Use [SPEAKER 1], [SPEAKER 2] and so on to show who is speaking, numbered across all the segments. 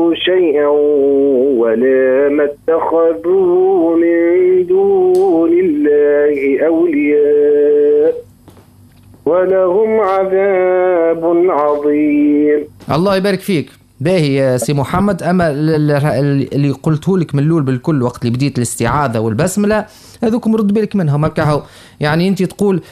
[SPEAKER 1] شيئا ولا ما اتخذوا من دون الله أولياء ولهم عذاب عظيم.
[SPEAKER 2] الله يبارك فيك. باهي يا سي محمد. أما اللي قلته لك من الأول بالكل وقت اللي بديت الاستعاذة والبسملة هذوكم رد بالك منهم هكا. يعني أنت تقول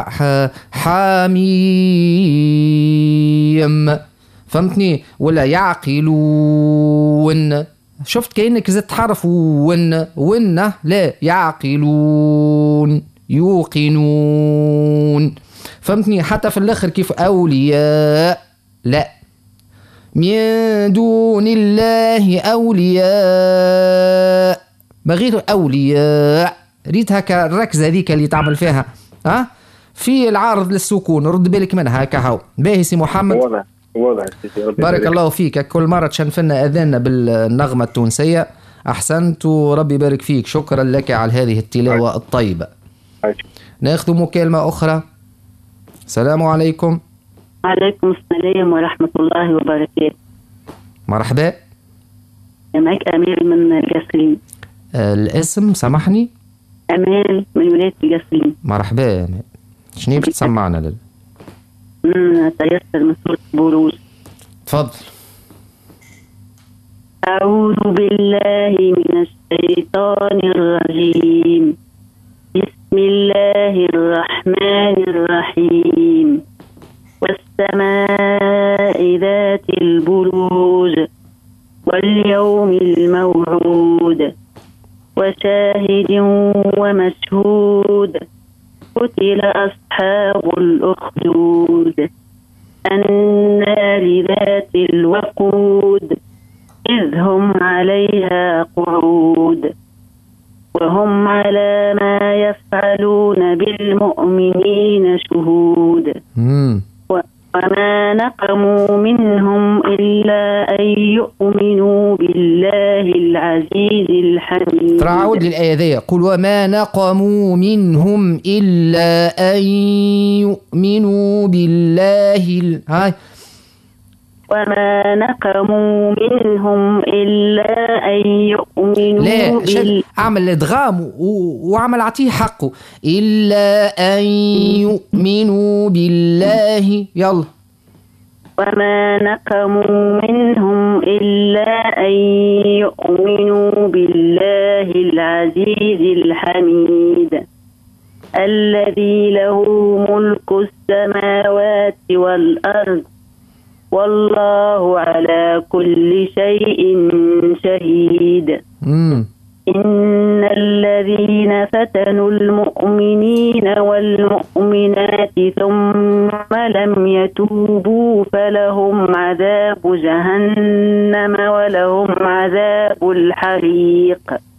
[SPEAKER 2] حميم، فهمتني؟ ولا يعقلون. شفت كأنك زدت حرف ون لا يعقلون يوقنون، فهمتني؟ حتى في الآخر كيف أولياء لا من دون الله أولياء، بغير أولياء. ريت هكا الركزة ذيك اللي تعمل فيها في العارض للسكون رد بالك منها هكا. هاو باهي سي محمد.
[SPEAKER 1] واضح.
[SPEAKER 2] بارك الله فيك. كل مرة تشنفنا أذاننا بالنغمة التونسية. أحسنت وربي يبارك فيك. شكرا لك على هذه التلاوة الطيبة. ناخذ مكالمة أخرى. السلام عليكم.
[SPEAKER 3] وعليكم السلام ورحمة الله وبركاته.
[SPEAKER 2] مرحبا.
[SPEAKER 3] معك أمال من القصرين.
[SPEAKER 2] الاسم سامحني؟
[SPEAKER 3] أمال من ولاية القصرين.
[SPEAKER 2] مرحبا يا أمال. شنو بتسمعنا
[SPEAKER 3] تيسر من سورة بروج.
[SPEAKER 2] تفضل.
[SPEAKER 3] أعوذ بالله من الشيطان الرجيم. بسم الله الرحمن الرحيم. والسماء ذات البروج واليوم الموعود وشاهد ومشهود. قتل أصحاب الأخدود النار ذات الوقود إذ هم عليها قعود وهم على ما يفعلون بالمؤمنين شهود. وما نقموا منهم إلا أن يؤمنوا بالله العزيز الحميد.
[SPEAKER 2] ترى عود للآية ذي. قل وما نقموا منهم إلا أن يؤمنوا بالله هاي.
[SPEAKER 3] وما نقموا منهم إلا أن يؤمنوا
[SPEAKER 2] لا أعمل إدغام وعمل عطيه حقه. إلا أن يؤمنوا بالله. يلا.
[SPEAKER 3] وما نقموا منهم إلا أن يؤمنوا بالله العزيز الحميد الذي له ملك السماوات والأرض والله على كل شيء شهيد. إن الذين فتنوا المؤمنين والمؤمنات ثم لم يتوبوا فلهم عذاب جهنم ولهم عذاب الحريق.